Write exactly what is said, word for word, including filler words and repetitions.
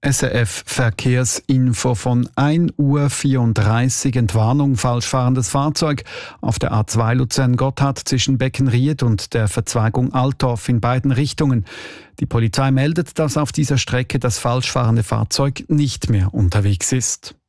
S R F Verkehrsinfo von ein Uhr vierunddreißig. Entwarnung, falsch fahrendes Fahrzeug auf der A zwei Luzern-Gotthard zwischen Beckenried und der Verzweigung Altdorf in beiden Richtungen. Die Polizei meldet, dass auf dieser Strecke das falsch fahrende Fahrzeug nicht mehr unterwegs ist.